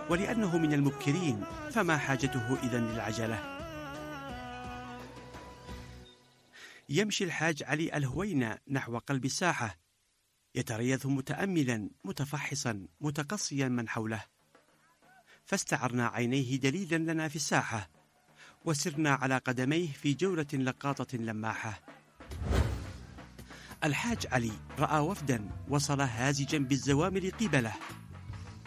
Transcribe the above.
ولأنه من المبكرين فما حاجته إذن للعجلة؟ يمشي الحاج علي الهوينة نحو قلب الساحة، يتريث متأملا متفحصا متقصيا من حوله، فاستعرنا عينيه دليلا لنا في الساحة، وسرنا على قدميه في جولة لقاطة لماحة. الحاج علي رأى وفدا وصل هازجا بالزوامل قبله،